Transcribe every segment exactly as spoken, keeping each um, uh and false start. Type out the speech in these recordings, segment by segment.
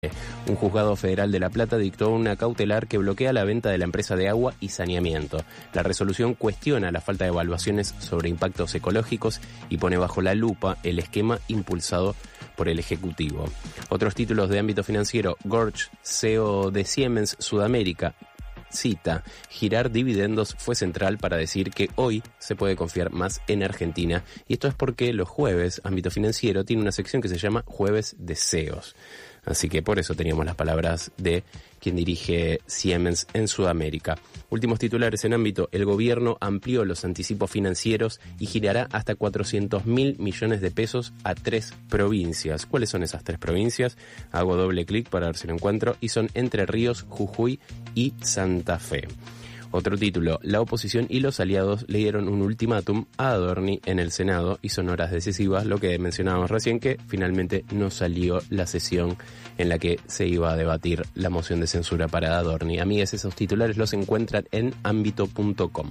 Un juzgado federal de La Plata dictó una cautelar que bloquea la venta de la empresa de agua y saneamiento. La resolución cuestiona la falta de evaluaciones sobre impactos ecológicos y pone bajo la lupa el esquema impulsado por el Ejecutivo. Otros títulos de ámbito financiero: Gorge, C E O de Siemens Sudamérica, cita: girar dividendos fue central para decir que hoy se puede confiar más en Argentina. Y esto es porque los jueves, ámbito financiero, tiene una sección que se llama Jueves de C E Os. Así que por eso teníamos las palabras de quien dirige Siemens en Sudamérica. Últimos titulares en ámbito: el gobierno amplió los anticipos financieros y girará hasta cuatrocientos mil millones de pesos a tres provincias. ¿Cuáles son esas tres provincias? Hago doble clic para ver si lo encuentro y son Entre Ríos, Jujuy y Santa Fe. Otro título: la oposición y los aliados le dieron un ultimátum a Adorni en el Senado y son horas decisivas, lo que mencionábamos recién, que finalmente no salió la sesión en la que se iba a debatir la moción de censura para Adorni. Amigas, esos titulares los encuentran en ámbito punto com.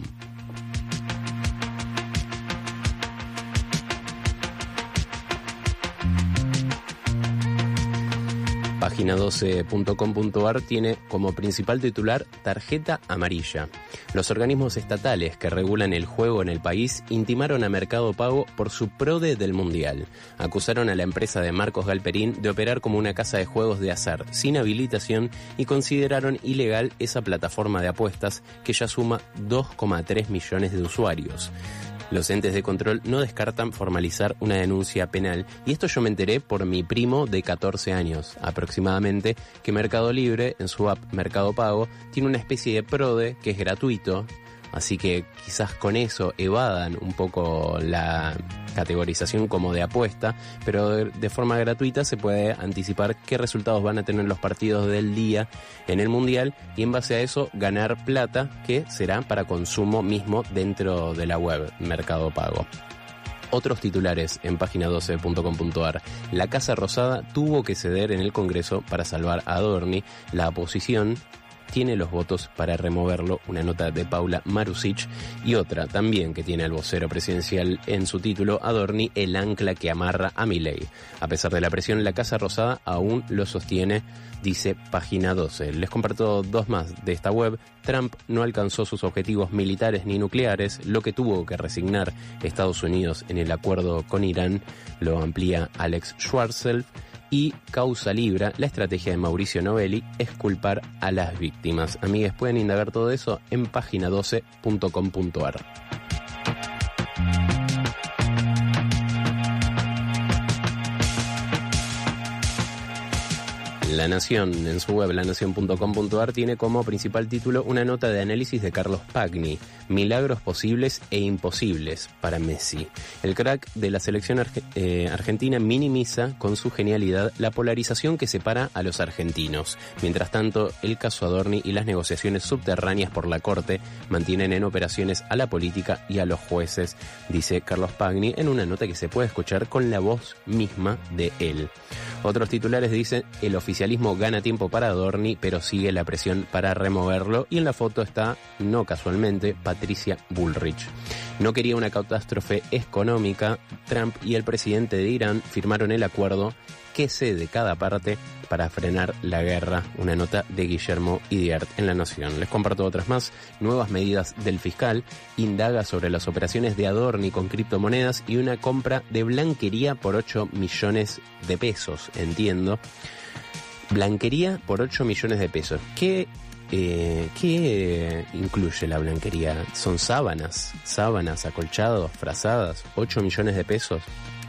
Página doce punto com punto ar tiene como principal titular: tarjeta amarilla. Los organismos estatales que regulan el juego en el país intimaron a Mercado Pago por su PRODE del Mundial. Acusaron a la empresa de Marcos Galperín de operar como una casa de juegos de azar sin habilitación y consideraron ilegal esa plataforma de apuestas que ya suma dos coma tres millones de usuarios. Los entes de control no descartan formalizar una denuncia penal. Y esto yo me enteré por mi primo de catorce años aproximadamente, que Mercado Libre, en su app Mercado Pago, tiene una especie de PRODE que es gratuito. Así que quizás con eso evadan un poco la categorización como de apuesta, pero de, de forma gratuita se puede anticipar qué resultados van a tener los partidos del día en el Mundial y en base a eso ganar plata que será para consumo mismo dentro de la web Mercado Pago. Otros titulares en página doce punto com punto ar. La Casa Rosada tuvo que ceder en el Congreso para salvar a Adorni. La oposición tiene los votos para removerlo, una nota de Paula Marusic, y otra también que tiene al vocero presidencial en su título: Adorni, el ancla que amarra a Milei. A pesar de la presión, la Casa Rosada aún lo sostiene, dice página doce. Les comparto dos más de esta web. Trump no alcanzó sus objetivos militares ni nucleares, lo que tuvo que resignar Estados Unidos en el acuerdo con Irán, lo amplía Alex Schwartzel. Y Causa Libra, la estrategia de Mauricio Novelli es culpar a las víctimas. Amigues, pueden indagar todo eso en página doce punto com punto ar. La Nación, en su web la nación punto com punto ar, tiene como principal título una nota de análisis de Carlos Pagni: milagros posibles e imposibles para Messi. El crack de la selección arge- eh, argentina minimiza con su genialidad la polarización que separa a los argentinos. Mientras tanto, el caso Adorni y las negociaciones subterráneas por la Corte mantienen en operaciones a la política y a los jueces, dice Carlos Pagni en una nota que se puede escuchar con la voz misma de él. Otros titulares dicen: el oficialismo gana tiempo para Adorni, pero sigue la presión para removerlo. Y en la foto está, no casualmente, Patricia Bullrich. No quería una catástrofe económica. Trump y el presidente de Irán firmaron el acuerdo que cede cada parte para frenar la guerra. Una nota de Guillermo Idiart en La Nación. Les comparto otras más. Nuevas medidas del fiscal. Indaga sobre las operaciones de Adorni con criptomonedas y una compra de blanquería por ocho millones de pesos. Entiendo. Blanquería por ocho millones de pesos. ¿Qué, eh, ¿Qué incluye la blanquería? ¿Son sábanas? ¿Sábanas, acolchados, frazadas? ¿ocho millones de pesos?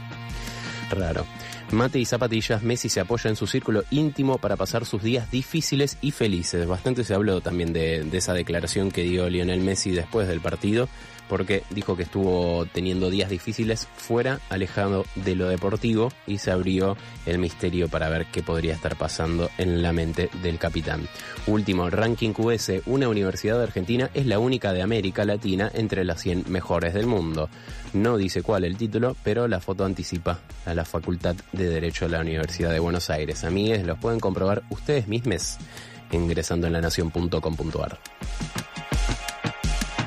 Raro. Mate y zapatillas, Messi se apoya en su círculo íntimo para pasar sus días difíciles y felices. Bastante se habló también de, de esa declaración que dio Lionel Messi después del partido, porque dijo que estuvo teniendo días difíciles fuera, alejado de lo deportivo, y se abrió el misterio para ver qué podría estar pasando en la mente del capitán. Último, ranking Q S, una universidad de Argentina es la única de América Latina entre las cien mejores del mundo. No dice cuál el título, pero la foto anticipa a la Facultad de Derecho de la Universidad de Buenos Aires. Amigues, los pueden comprobar ustedes mismos ingresando en la nación punto com punto ar.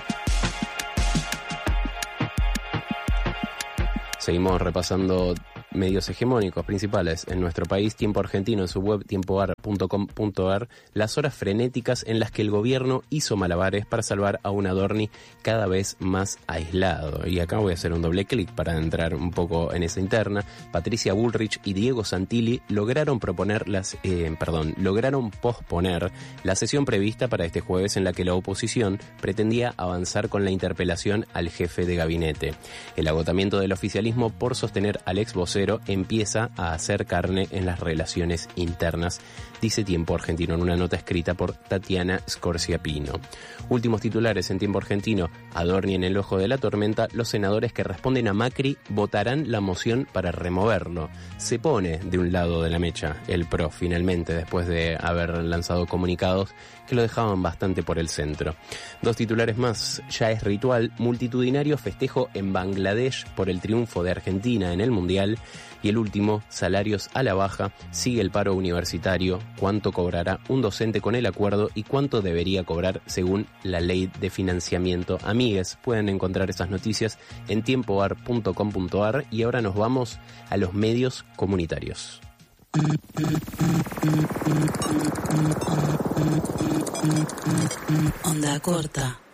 Seguimos repasando medios hegemónicos principales en nuestro país, Tiempo Argentino en su web tiempoar punto com punto ar, las horas frenéticas en las que el gobierno hizo malabares para salvar a un Adorni cada vez más aislado. Y acá voy a hacer un doble clic para entrar un poco en esa interna. Patricia Bullrich y Diego Santilli lograron proponer las, eh, perdón, lograron posponer la sesión prevista para este jueves en la que la oposición pretendía avanzar con la interpelación al jefe de gabinete. El agotamiento del oficialismo por sostener al ex vocero empieza a hacer carne en las relaciones internas, dice Tiempo Argentino en una nota escrita por Tatiana Scorziapino. Últimos titulares en Tiempo Argentino: Adorni en el ojo de la tormenta, los senadores que responden a Macri votarán la moción para removerlo. Se pone de un lado de la mecha el P R O finalmente, después de haber lanzado comunicados que lo dejaban bastante por el centro. Dos titulares más: ya es ritual, multitudinario festejo en Bangladesh por el triunfo de Argentina en el Mundial. Y el último, salarios a la baja, sigue el paro universitario, cuánto cobrará un docente con el acuerdo y cuánto debería cobrar según la ley de financiamiento. Amigues, pueden encontrar esas noticias en tiempoar punto com punto ar y ahora nos vamos a los medios comunitarios. Onda corta.